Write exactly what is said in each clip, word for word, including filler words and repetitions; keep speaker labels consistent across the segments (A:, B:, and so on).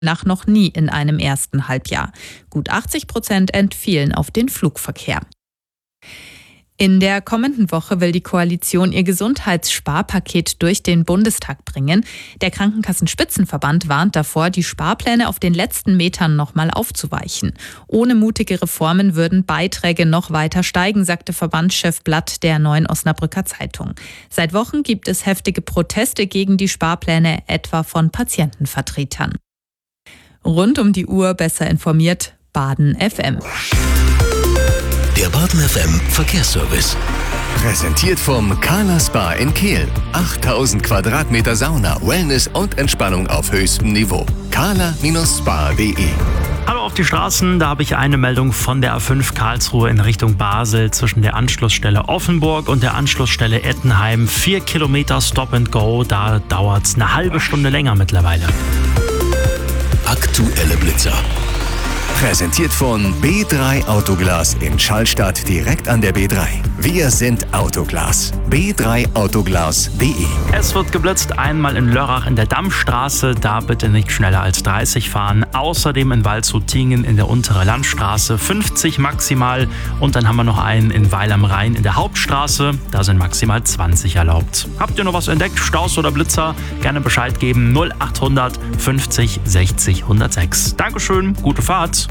A: nach noch nie in einem ersten Halbjahr. Gut achtzig Prozent entfielen auf den Flugverkehr. In der kommenden Woche will die Koalition ihr Gesundheitssparpaket durch den Bundestag bringen. Der Krankenkassenspitzenverband warnt davor, die Sparpläne auf den letzten Metern nochmal aufzuweichen. Ohne mutige Reformen würden Beiträge noch weiter steigen, sagte Verbandschef Blatt der Neuen Osnabrücker Zeitung. Seit Wochen gibt es heftige Proteste gegen die Sparpläne, etwa von Patientenvertretern. Rund um die Uhr besser informiert, Baden F M.
B: Der Baden F M Verkehrsservice. Präsentiert vom Carla Spa in Kehl. achttausend Quadratmeter Sauna, Wellness und Entspannung auf höchstem Niveau. carla Spa punkt de.
C: Hallo auf die Straßen, da habe ich eine Meldung von der A fünf Karlsruhe in Richtung Basel zwischen der Anschlussstelle Offenburg und der Anschlussstelle Ettenheim. Vier Kilometer Stop and Go, da dauert es eine halbe Stunde länger mittlerweile.
B: Aktuelle Blitzer. Präsentiert von B drei Autoglas in Schallstadt direkt an der B drei. Wir sind Autoglas. b drei autoglas punkt de.
C: Es wird geblitzt, einmal in Lörrach in der Dammstraße, da bitte nicht schneller als dreißig fahren. Außerdem in Waldshut-Tiengen in der Untere Landstraße fünfzig maximal. Und dann haben wir noch einen in Weil am Rhein in der Hauptstraße, da sind maximal zwanzig erlaubt. Habt ihr noch was entdeckt, Staus oder Blitzer? Gerne Bescheid geben, null achthundert fünfzig sechzig hundertsechs. Dankeschön, gute Fahrt.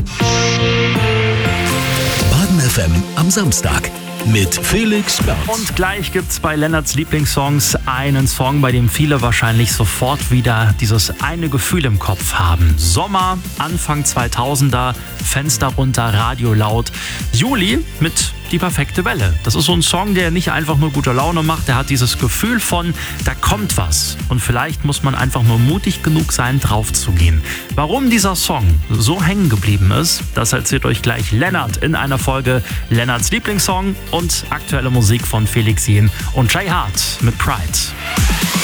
B: Baden F M am Samstag mit Felix Berz.
C: Und gleich gibt's bei Lennarts Lieblingssongs einen Song, bei dem viele wahrscheinlich sofort wieder dieses eine Gefühl im Kopf haben. Sommer, Anfang zweitausender, Fenster runter, Radio laut. Juli mit Die perfekte Welle. Das ist so ein Song, der nicht einfach nur gute Laune macht, der hat dieses Gefühl von, da kommt was. Und vielleicht muss man einfach nur mutig genug sein, drauf zu gehen. Warum dieser Song so hängen geblieben ist, das erzählt euch gleich Lennart in einer Folge Lennarts Lieblingssong und aktuelle Musik von Felix Jähn und Jay Hart mit Pride.